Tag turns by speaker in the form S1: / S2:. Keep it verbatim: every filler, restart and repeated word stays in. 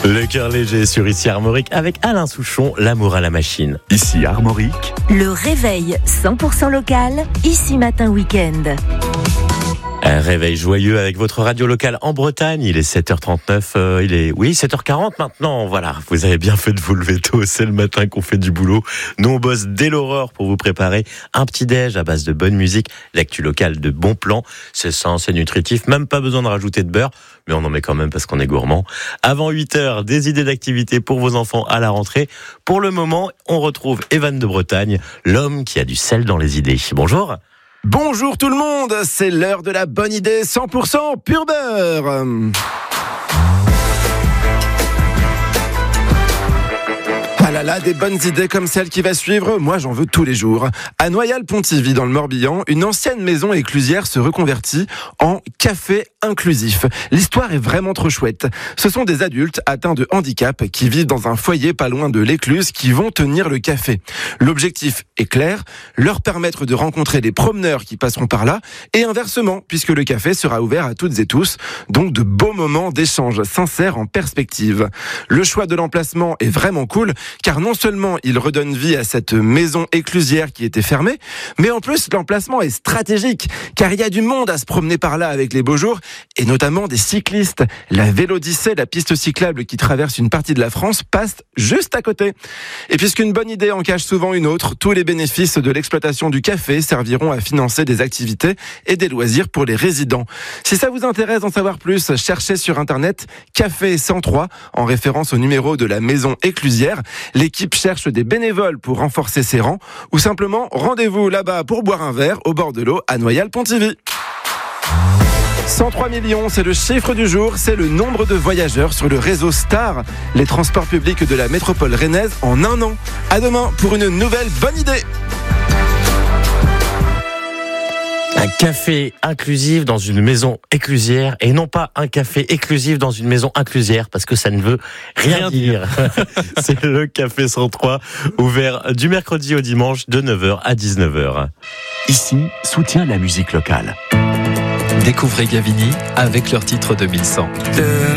S1: Le cœur léger sur Ici Armorique avec Alain Souchon, l'amour à la machine.
S2: Ici Armorique.
S3: Le réveil cent pour cent local, Ici Matin Week-end.
S1: Un réveil joyeux avec votre radio locale en Bretagne. Il est sept heures trente-neuf, euh, il est, oui, sept heures quarante maintenant. Voilà, vous avez bien fait de vous lever tôt. C'est le matin qu'on fait du boulot. Nous, on bosse dès l'aurore pour vous préparer un petit déj à base de bonne musique, l'actu locale de bons plans. C'est sain, c'est nutritif, même pas besoin de rajouter de beurre, mais on en met quand même parce qu'on est gourmand. Avant huit heures, des idées d'activités pour vos enfants à la rentrée. Pour le moment, on retrouve Evan de Bretagne, l'homme qui a du sel dans les idées. Bonjour.
S4: Bonjour tout le monde, c'est l'heure de la bonne idée cent pour cent pur beurre. Ah là là, des bonnes idées comme celle qui va suivre, moi j'en veux tous les jours. À Noyal-Pontivy, dans le Morbihan, une ancienne maison éclusière se reconvertit en café inclusif. L'histoire est vraiment trop chouette. Ce sont des adultes atteints de handicap qui vivent dans un foyer pas loin de l'écluse qui vont tenir le café. L'objectif est clair, leur permettre de rencontrer des promeneurs qui passeront par là et inversement, puisque le café sera ouvert à toutes et tous, donc de beaux moments d'échange sincères en perspective. Le choix de l'emplacement est vraiment cool, car non seulement il redonne vie à cette maison éclusière qui était fermée, mais en plus l'emplacement est stratégique, car il y a du monde à se promener par là avec les beaux jours, et notamment des cyclistes. La Vélodyssée, la piste cyclable qui traverse une partie de la France, passe juste à côté. Et puisqu'une bonne idée en cache souvent une autre, tous les bénéfices de l'exploitation du café serviront à financer des activités et des loisirs pour les résidents. Si ça vous intéresse d'en savoir plus, cherchez sur internet Café cent trois en référence au numéro de la maison éclusière. L'équipe cherche des bénévoles pour renforcer ses rangs ou simplement rendez-vous là-bas pour boire un verre au bord de l'eau à Noyal-Pontivy. cent trois millions, c'est le chiffre du jour, c'est le nombre de voyageurs sur le réseau Star, les transports publics de la métropole rennaise en un an. À demain pour une nouvelle bonne idée.
S1: Un café inclusif dans une maison éclusière et non pas un café éclusif dans une maison inclusière parce que ça ne veut rien, rien dire. C'est le Café cent trois, ouvert du mercredi au dimanche de neuf heures à dix-neuf heures.
S2: Ici, soutient la musique locale.
S5: Découvrez Gavini avec leur titre deux mille cent.